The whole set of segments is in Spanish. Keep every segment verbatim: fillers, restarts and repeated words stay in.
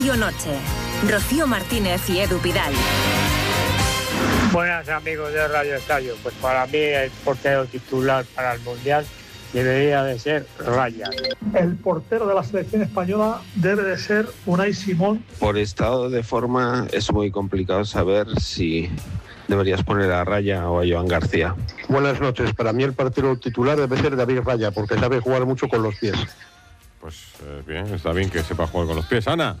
Noche. Rocío Martínez y Edu Pidal. Buenas amigos de Radio Estadio. Pues para mí el portero titular para el Mundial debería de ser Raya. El portero de la selección española debe de ser Unai Simón. Por estado de forma es muy complicado saber si deberías poner a Raya o a Joan García. Buenas noches. Para mí el portero titular debe ser David Raya, porque sabe jugar mucho con los pies. Pues eh, bien, está bien que sepa jugar con los pies. Ana.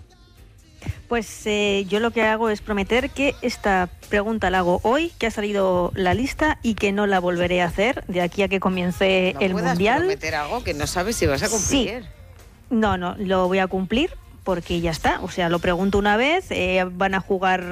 Pues eh, yo lo que hago es prometer que esta pregunta la hago hoy, que ha salido la lista y que no la volveré a hacer de aquí a que comience no el Mundial. Mundial. Prometer algo que no sabes si vas a cumplir. Sí. No, no, lo voy a cumplir porque ya está. O sea, lo pregunto una vez, eh, van a jugar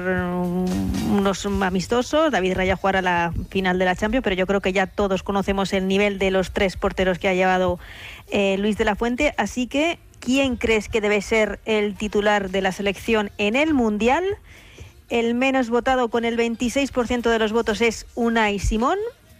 unos amistosos, David Raya jugará la final de la Champions, pero yo creo que ya todos conocemos el nivel de los tres porteros que ha llevado eh, Luis de la Fuente, así que ¿quién crees que debe ser el titular de la selección en el Mundial? El menos votado con el veintiséis por ciento de los votos es Unai Simón.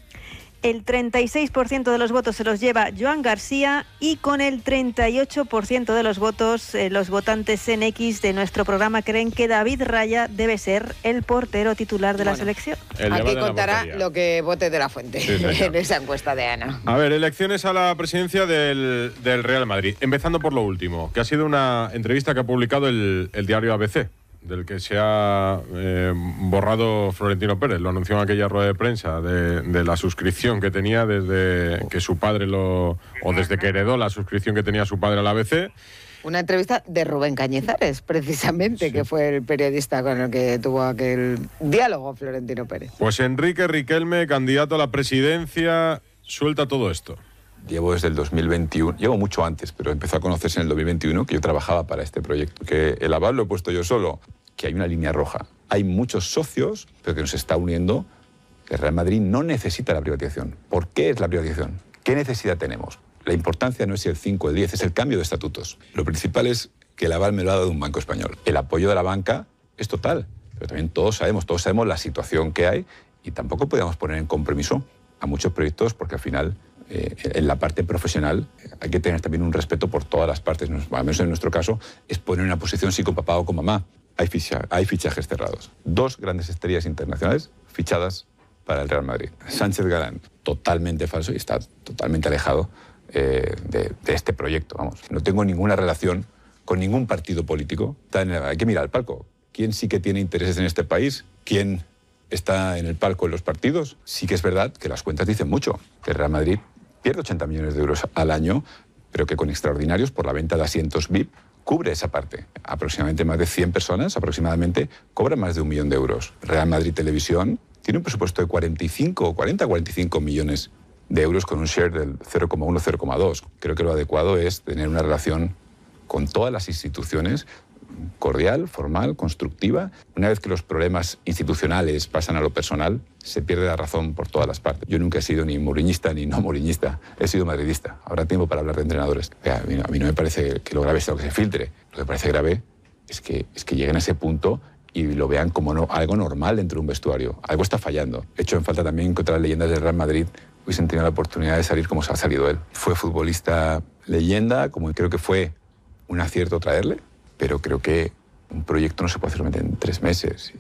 El treinta y seis por ciento de los votos se los lleva Joan García y con el treinta y ocho por ciento de los votos, eh, los votantes en X de nuestro programa creen que David Raya debe ser el portero titular de bueno, la selección. Aquí contará lo que vote de la Fuente sí, en esa encuesta de Ana. A ver, elecciones a la presidencia del, del Real Madrid. Empezando por lo último, que ha sido una entrevista que ha publicado el, el diario A B C, del que se ha eh, borrado Florentino Pérez. Lo anunció en aquella rueda de prensa de, de la suscripción que tenía desde que su padre lo... o desde que heredó la suscripción que tenía su padre al A B C. Una entrevista de Rubén Cañizares, precisamente, sí. que fue el periodista con el que tuvo aquel diálogo Florentino Pérez. Pues Enrique Riquelme, candidato a la presidencia, suelta todo esto. Llevo desde el dos mil veintiuno, llevo mucho antes, pero empezó a conocerse en el dos mil veintiuno que yo trabajaba para este proyecto, que el aval lo he puesto yo solo, que hay una línea roja. Hay muchos socios, pero que nos está uniendo, que el Real Madrid no necesita la privatización. ¿Por qué es la privatización? ¿Qué necesidad tenemos? La importancia no es si el cinco o el diez, es el cambio de estatutos. Lo principal es que el aval me lo ha dado un banco español. El apoyo de la banca es total, pero también todos sabemos, todos sabemos la situación que hay y tampoco podemos poner en compromiso a muchos proyectos porque al final... Eh, en la parte profesional hay que tener también un respeto por todas las partes. Al menos en nuestro caso es poner una posición sí con papá o con mamá. Hay, ficha, hay fichajes cerrados. Dos grandes estrellas internacionales fichadas para el Real Madrid. Sánchez Galán, totalmente falso y está totalmente alejado eh, de, de este proyecto. Vamos, no tengo ninguna relación con ningún partido político. Hay que mirar al palco. ¿Quién sí que tiene intereses en este país? ¿Quién está en el palco en los partidos? Sí que es verdad que las cuentas dicen mucho. Que el Real Madrid pierde ochenta millones de euros al año, pero que con extraordinarios por la venta de asientos V I P cubre esa parte. Aproximadamente más de cien personas, aproximadamente, cobran más de un millón de euros. Real Madrid Televisión tiene un presupuesto de cuarenta y cinco, cuarenta a cuarenta y cinco millones de euros con un share del cero coma uno a cero coma dos. Creo que lo adecuado es tener una relación con todas las instituciones cordial, formal, constructiva. Una vez que los problemas institucionales pasan a lo personal, se pierde la razón por todas las partes. Yo nunca he sido ni mourinhista ni no mourinhista, he sido madridista. Habrá tiempo para hablar de entrenadores. A mí, a mí no me parece que lo grave sea lo que se filtre. Lo que me parece grave es que, es que lleguen a ese punto y lo vean como no, algo normal dentro de un vestuario. Algo está fallando. He hecho en falta también que otras leyendas del Real Madrid hubiesen tenido la oportunidad de salir como se ha salido él. Fue futbolista leyenda, como creo que fue un acierto traerle, pero creo que un proyecto no se puede hacer en tres meses.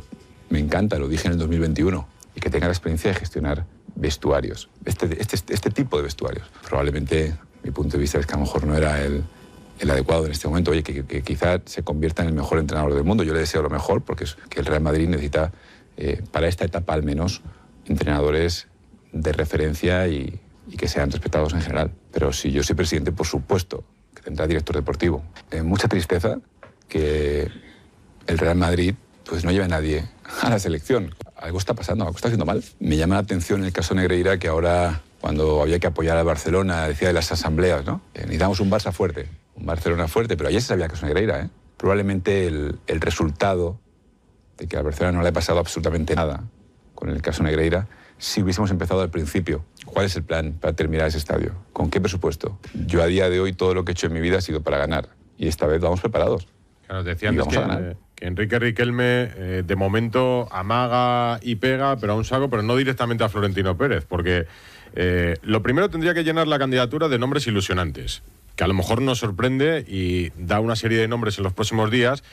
Me encanta, lo dije en el dos mil veintiuno, y que tenga la experiencia de gestionar vestuarios, este, este, este tipo de vestuarios. Probablemente, mi punto de vista es que a lo mejor no era el, el adecuado en este momento. Oye, que, que, que quizá se convierta en el mejor entrenador del mundo. Yo le deseo lo mejor, porque es que el Real Madrid necesita, eh, para esta etapa al menos, entrenadores de referencia y, y que sean respetados en general. Pero si yo soy presidente, por supuesto, que tendrá director deportivo. Eh, mucha tristeza que el Real Madrid pues no lleve a nadie a la selección. Algo está pasando, algo está haciendo mal. Me llama la atención el caso Negreira, que ahora, cuando había que apoyar al Barcelona, decía de las asambleas, ¿no? Eh, necesitamos un Barça fuerte, un Barcelona fuerte, pero ayer se sabía el caso Negreira, ¿eh? Probablemente el, el resultado de que al Barcelona no le ha pasado absolutamente nada con el caso Negreira, si hubiésemos empezado al principio. ¿Cuál es el plan para terminar ese estadio? ¿Con qué presupuesto? Yo a día de hoy todo lo que he hecho en mi vida ha sido para ganar, y esta vez vamos preparados. Claro, decía antes que, eh, que Enrique Riquelme eh, de momento amaga y pega, pero a un saco, pero no directamente a Florentino Pérez, porque eh, lo primero tendría que llenar la candidatura de nombres ilusionantes, que a lo mejor nos sorprende y da una serie de nombres en los próximos días,